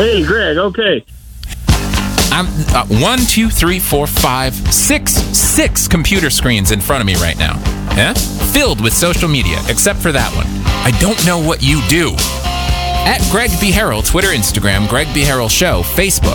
Hey, Greg. Okay. I'm 1, 2, 3, 4, 5, 6 computer screens in front of me right now. Yeah? Filled with social media, except for that one. I don't know what you do. At Greg B. Harrell, Twitter, Instagram, Greg B. Harrell Show, Facebook.